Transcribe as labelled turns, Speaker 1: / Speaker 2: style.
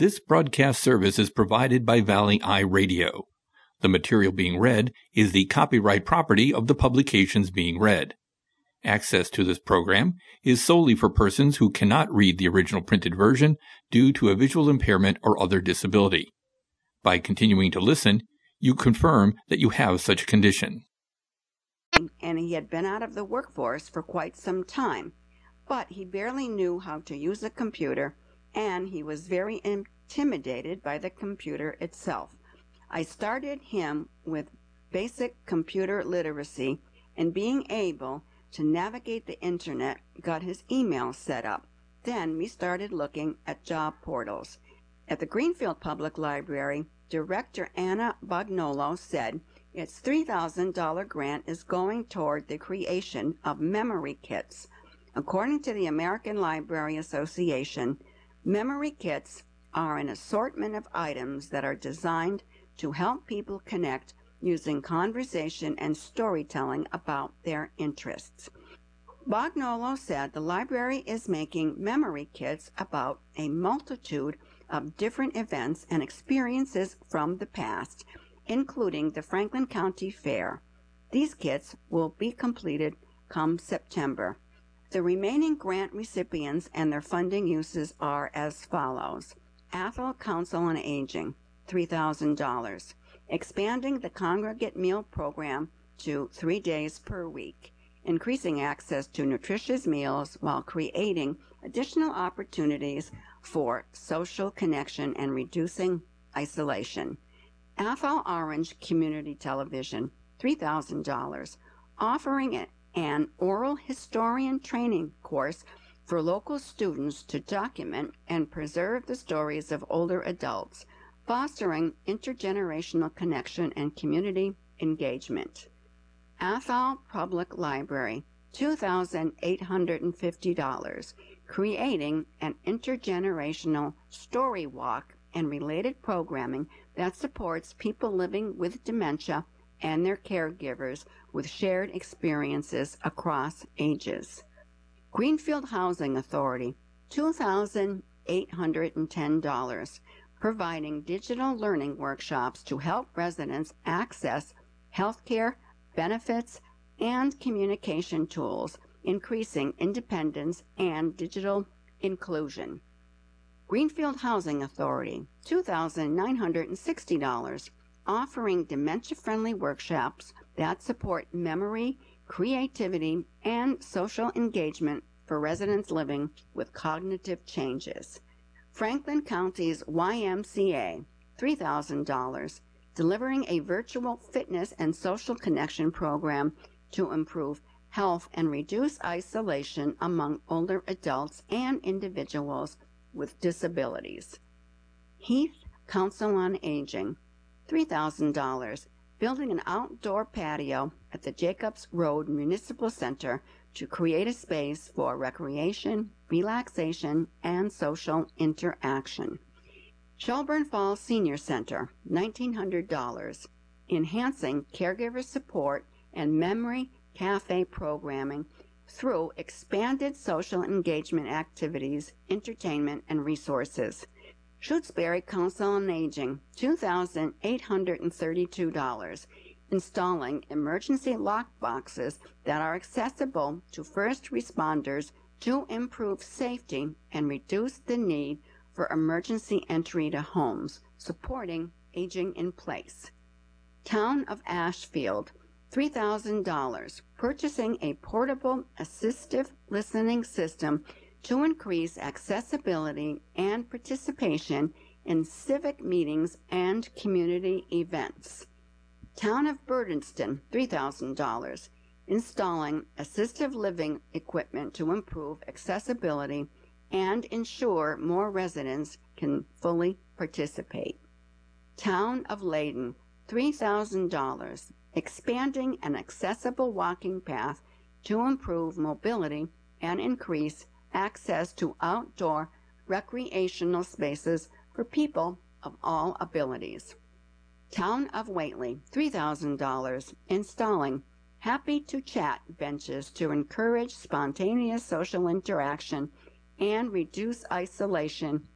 Speaker 1: This broadcast service is provided by Valley Eye Radio. The material being read is the copyright property of the publications being read. Access to this program is solely for persons who cannot read the original printed version due to a visual impairment or other disability. By continuing to listen, you confirm that you have such a condition.
Speaker 2: And he had been out of the workforce for quite some time, but he barely knew how to use a computer, and he was very intimidated by the computer itself. I started him with basic computer literacy and being able to navigate the internet, got his email set up. Then we started looking at job portals. At the Greenfield Public Library, Director Anna Bagnolo said its $3,000 grant is going toward the creation of memory kits. According to the American Library Association, memory kits are an assortment of items that are designed to help people connect using conversation and storytelling about their interests. Bagnolo said the library is making memory kits about a multitude of different events and experiences from the past, including the Franklin County Fair. These kits will be completed come September. The remaining grant recipients and their funding uses are as follows. Athol Council on Aging, $3,000. Expanding the congregate meal program to 3 days per week. Increasing access to nutritious meals while creating additional opportunities for social connection and reducing isolation. Athol Orange Community Television, $3,000. Offering an oral historian training course for local students to document and preserve the stories of older adults, fostering intergenerational connection and community engagement. Athol Public Library, $2,850, creating an intergenerational story walk and related programming that supports people living with dementia and their caregivers with shared experiences across ages. Greenfield Housing Authority, $2,810, providing digital learning workshops to help residents access healthcare, benefits, and communication tools, increasing independence and digital inclusion. Greenfield Housing Authority, $2,960, offering dementia-friendly workshops that support memory, creativity, and social engagement for residents living with cognitive changes. Franklin County's YMCA, $3,000, delivering a virtual fitness and social connection program to improve health and reduce isolation among older adults and individuals with disabilities. Heath Council on Aging, $3,000, building an outdoor patio at the Jacobs Road Municipal Center to create a space for recreation, relaxation, and social interaction. Shelburne Falls Senior Center, $1,900, enhancing caregiver support and memory cafe programming through expanded social engagement activities, entertainment, and resources. Shutesbury Council on Aging, $2,832, installing emergency lock boxes that are accessible to first responders to improve safety and reduce the need for emergency entry to homes, supporting aging in place. Town of Ashfield, $3,000, purchasing a portable assistive listening system to increase accessibility and participation in civic meetings and community events. Town of Burdenston, $3,000, installing assistive living equipment to improve accessibility and ensure more residents can fully participate. Town of Leyden, $3,000, expanding an accessible walking path to improve mobility and increase access to outdoor recreational spaces for people of all abilities. Town of Whately, $3,000, installing Happy to Chat benches to encourage spontaneous social interaction and reduce isolation